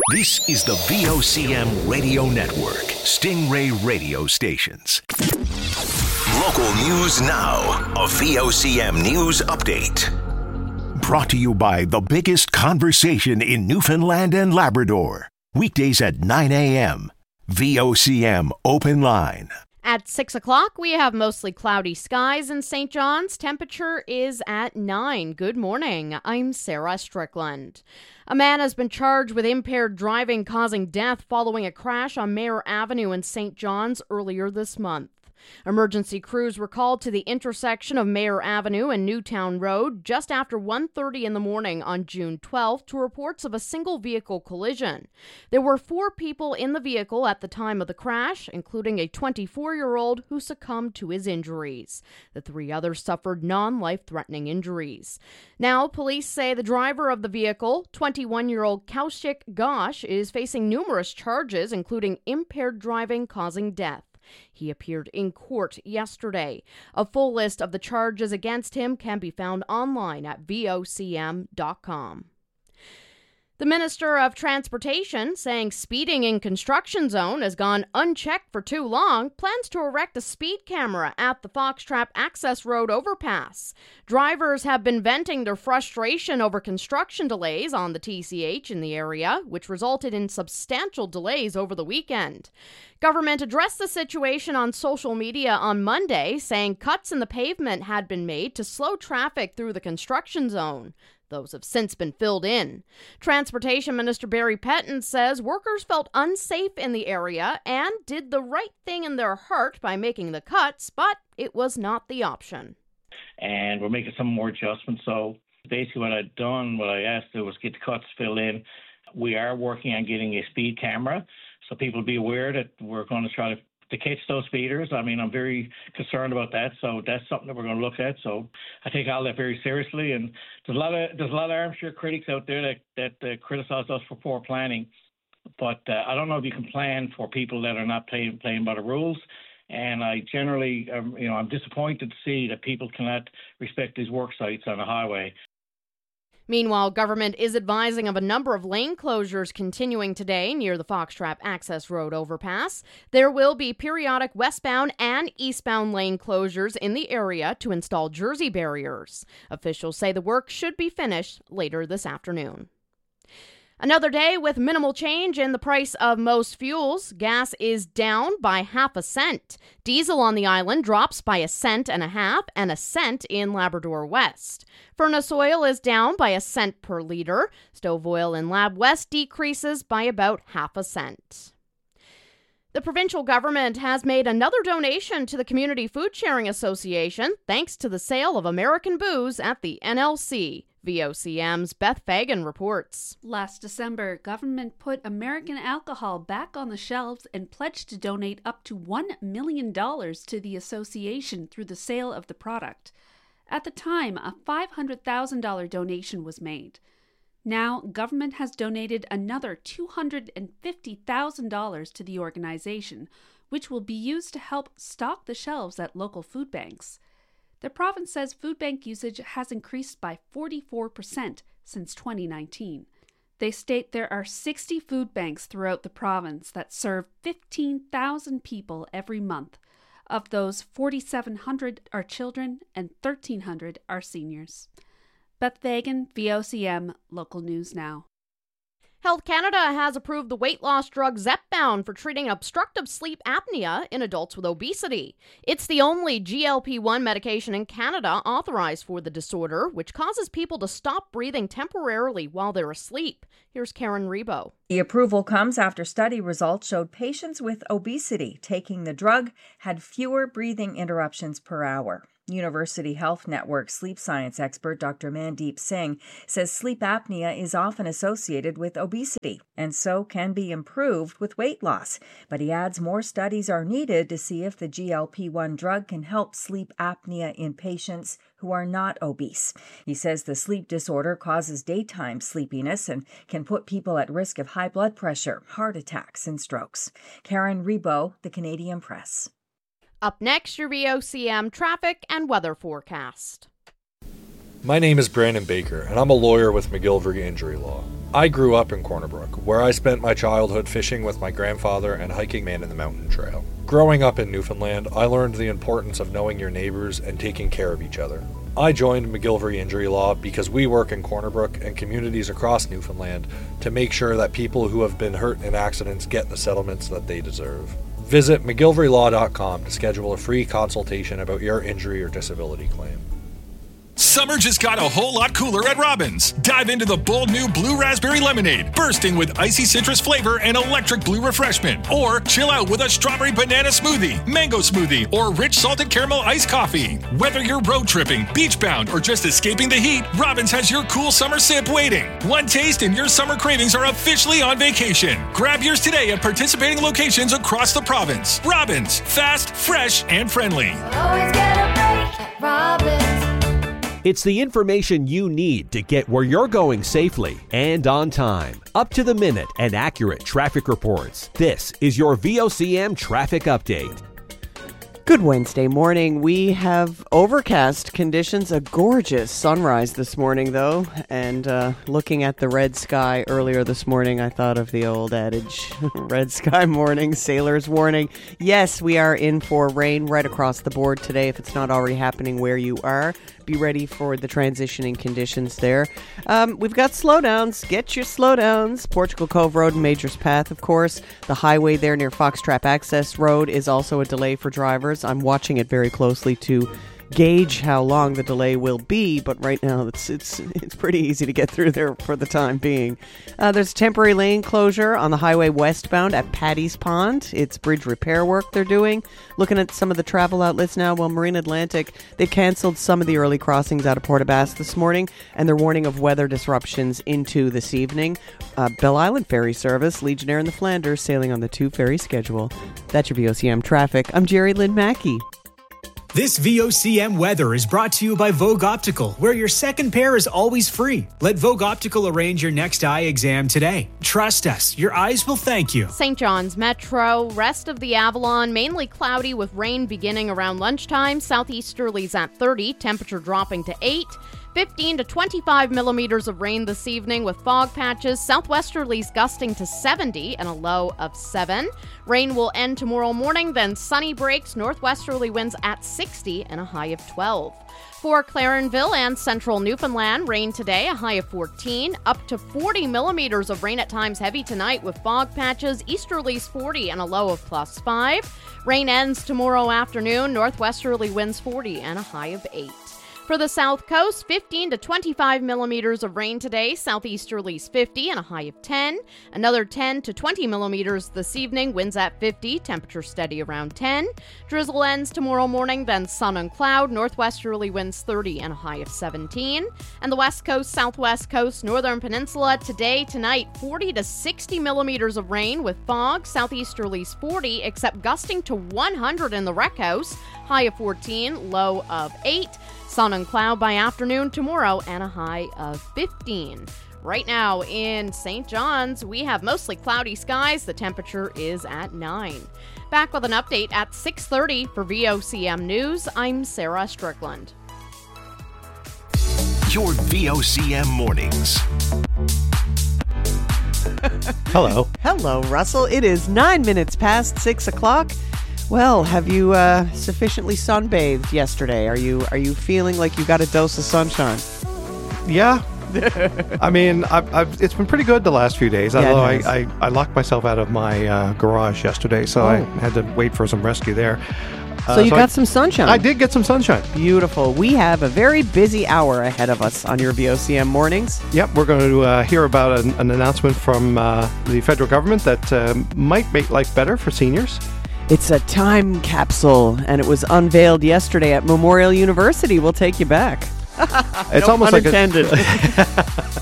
This is the VOCM Radio Network, Stingray Radio Stations. Local news now, a VOCM news update. Brought to you by the biggest conversation in Newfoundland and Labrador. Weekdays at 9 a.m. VOCM Open Line. At 6 o'clock, we have mostly cloudy skies in St. John's. Temperature is at 9. Good morning. I'm Sarah Strickland. A man has been charged with impaired driving causing death following a crash on Mayor Avenue in St. John's earlier this month. Emergency crews were called to the intersection of Mayor Avenue and Newtown Road just after 1:30 in the morning on June 12th to reports of a single vehicle collision. There were 4 people in the vehicle at the time of the crash, including a 24-year-old who succumbed to his injuries. The 3 others suffered non-life-threatening injuries. Now, police say the driver of the vehicle, 21-year-old Kaushik Ghosh, is facing numerous charges, including impaired driving causing death. He appeared in court yesterday. A full list of the charges against him can be found online at vocm.com. The Minister of Transportation, saying speeding in construction zone has gone unchecked for too long, plans to erect a speed camera at the Foxtrap Access Road overpass. Drivers have been venting their frustration over construction delays on the TCH in the area, which resulted in substantial delays over the weekend. Government addressed the situation on social media on Monday, saying cuts in the pavement had been made to slow traffic through the construction zone. Those have since been filled in. Transportation Minister Barry Petton says workers felt unsafe in the area and did the right thing in their heart by making the cuts, but it was not the option. And we're making some more adjustments. So basically what I asked to was get the cuts filled in. We are working on getting a speed camera, so people be aware that we're going to try to catch those speeders. I mean, I'm very concerned about that, so that's something that we're going to look at. So I take all that very seriously, and there's a lot of armchair critics out there that criticize us for poor planning. But I don't know if you can plan for people that are not playing by the rules. And I generally, I'm disappointed to see that people cannot respect these work sites on the highway. Meanwhile, government is advising of a number of lane closures continuing today near the Foxtrap Access Road overpass. There will be periodic westbound and eastbound lane closures in the area to install jersey barriers. Officials say the work should be finished later this afternoon. Another day with minimal change in the price of most fuels. Gas is down by half a cent. Diesel on the island drops by 1.5 cents and 1 cent in Labrador West. Furnace oil is down by 1 cent per liter. Stove oil in Lab West decreases by about half a cent. The provincial government has made another donation to the Community Food Sharing Association thanks to the sale of American booze at the NLC. VOCM's Beth Fagan reports. Last December, government put American alcohol back on the shelves and pledged to donate up to $1 million to the association through the sale of the product. At the time, a $500,000 donation was made. Now, government has donated another $250,000 to the organization, which will be used to help stock the shelves at local food banks. The province says food bank usage has increased by 44% since 2019. They state there are 60 food banks throughout the province that serve 15,000 people every month. Of those, 4,700 are children and 1,300 are seniors. Beth Fagan, VOCM, Local News Now. Health Canada has approved the weight loss drug Zepbound for treating obstructive sleep apnea in adults with obesity. It's the only GLP-1 medication in Canada authorized for the disorder, which causes people to stop breathing temporarily while they're asleep. Here's Karen Rebo. The approval comes after study results showed patients with obesity taking the drug had fewer breathing interruptions per hour. University Health Network sleep science expert Dr. Mandeep Singh says sleep apnea is often associated with obesity and so can be improved with weight loss. But he adds more studies are needed to see if the GLP-1 drug can help sleep apnea in patients who are not obese. He says the sleep disorder causes daytime sleepiness and can put people at risk of high blood pressure, heart attacks, and strokes. Karen Rebo, The Canadian Press. Up next, your VOCM traffic and weather forecast. My name is Brandon Baker, and I'm a lawyer with McGillivray Injury Law. I grew up in Corner Brook, where I spent my childhood fishing with my grandfather and hiking Man in the Mountain Trail. Growing up in Newfoundland, I learned the importance of knowing your neighbors and taking care of each other. I joined McGillivray Injury Law because we work in Corner Brook and communities across Newfoundland to make sure that people who have been hurt in accidents get the settlements that they deserve. Visit McGillivraylAw.com to schedule a free consultation about your injury or disability claim. Summer just got a whole lot cooler at Robbins. Dive into the bold new Blue Raspberry Lemonade, bursting with icy citrus flavor and electric blue refreshment. Or chill out with a strawberry banana smoothie, mango smoothie, or rich salted caramel iced coffee. Whether you're road tripping, beach bound, or just escaping the heat, Robbins has your cool summer sip waiting. One taste and your summer cravings are officially on vacation. Grab yours today at participating locations across the province. Robbins, fast, fresh, and friendly. Always get a break at Robbins. It's the information you need to get where you're going safely and on time. Up to the minute and accurate traffic reports. This is your VOCM Traffic Update. Good Wednesday morning. We have overcast conditions, a gorgeous sunrise this morning, though. And looking at the red sky earlier this morning, I thought of the old adage, red sky morning, sailor's warning. Yes, we are in for rain right across the board today. If it's not already happening where you are, be ready for the transitioning conditions there. We've got slowdowns. Get your slowdowns. Portugal Cove Road and Majors Path, of course. The highway there near Foxtrap Access Road is also a delay for drivers. I'm watching it very closely to gauge how long the delay will be, but right now it's pretty easy to get through there for the time being. There's temporary lane closure on the highway westbound at Paddy's Pond. It's bridge repair work they're doing. Looking at some of the travel outlets now, well, Marine Atlantic, they've canceled some of the early crossings out of Port aux Basques this morning, and they're warning of weather disruptions into this evening. Belle Island Ferry Service, Legionnaire and the Flanders sailing on the 2 ferry schedule. That's your VOCM traffic. I'm Jerry Lynn Mackey. This VOCM weather is brought to you by Vogue Optical, where your second pair is always free. Let Vogue Optical arrange your next eye exam today. Trust us, your eyes will thank you. St. John's Metro, rest of the Avalon, mainly cloudy with rain beginning around lunchtime. Southeasterlies at 30, temperature dropping to 8. 15 to 25 millimeters of rain this evening with fog patches. Southwesterlies gusting to 70 and a low of 7. Rain will end tomorrow morning, then sunny breaks. Northwesterly winds at 60 and a high of 12. For Clarenville and central Newfoundland, rain today, a high of 14. Up to 40 millimeters of rain at times heavy tonight with fog patches. Easterlies 40 and a low of +5. Rain ends tomorrow afternoon. Northwesterly winds 40 and a high of 8. For the South Coast, 15 to 25 millimeters of rain today, southeasterlies 50 and a high of 10. Another 10 to 20 millimeters this evening, winds at 50, temperature steady around 10. Drizzle ends tomorrow morning, then sun and cloud, northwesterly winds 30 and a high of 17. And the West Coast, Southwest Coast, Northern Peninsula, today, tonight, 40 to 60 millimeters of rain with fog, southeasterlies 40, except gusting to 100 in the Rec House, high of 14, low of 8. Sun and cloud by afternoon tomorrow and a high of 15. Right now in St. John's, we have mostly cloudy skies. The temperature is at 9. Back with an update at 6:30 for VOCM News. I'm Sarah Strickland. Your VOCM mornings. Hello. Hello, Russell. It is 9 minutes past 6 o'clock. Well, have you sufficiently sunbathed yesterday? Are you feeling like you got a dose of sunshine? Yeah. I mean, it's been pretty good the last few days, although I locked myself out of my garage yesterday, so I had to wait for some rescue there. So you got some sunshine. I did get some sunshine. Beautiful. We have a very busy hour ahead of us on your VOCM mornings. Yep, we're going to hear about an announcement from the federal government that might make life better for seniors. It's a time capsule, and it was unveiled yesterday at Memorial University. We'll take you back. It's almost unintended. Like